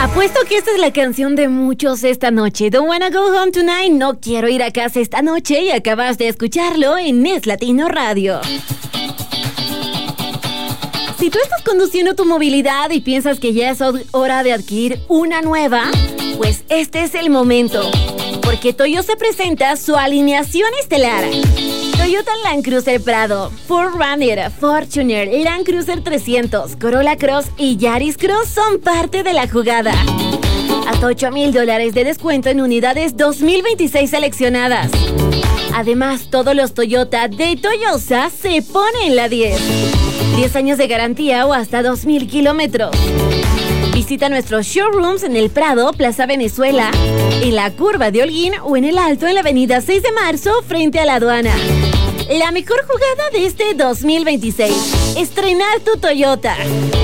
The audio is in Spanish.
Apuesto que esta es la canción de muchos esta noche. Don't wanna go home tonight, no quiero ir a casa esta noche, y acabas de escucharlo en Es Latino Radio. Si tú estás conduciendo tu movilidad y piensas que ya es hora de adquirir una nueva, pues este es el momento, porque Toyota se presenta su alineación estelar. Toyota Land Cruiser Prado, 4Runner, Fortuner, Land Cruiser 300, Corolla Cross y Yaris Cross son parte de la jugada. Hasta $8,000 de descuento en unidades 2026 seleccionadas. Además, todos los Toyota de Toyosa se ponen en la 10. 10 años de garantía o hasta 2,000 kilómetros. Visita nuestros showrooms en el Prado, Plaza Venezuela, en la Curva de Holguín o en el Alto en la avenida 6 de marzo frente a la aduana. La mejor jugada de este 2026. Estrenar tu Toyota.